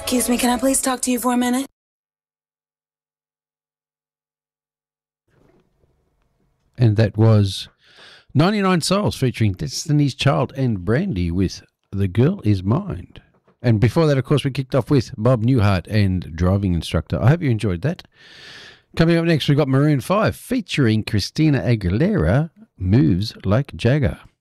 Excuse me, can I please talk to you for a minute? And that was 99 Souls featuring Destiny's Child and Brandy with The Girl Is Mine. And before that, of course, we kicked off with Bob Newhart and Driving Instructor. I hope you enjoyed that. Coming up next, we've got Maroon 5 featuring Christina Aguilera, Moves Like Jagger.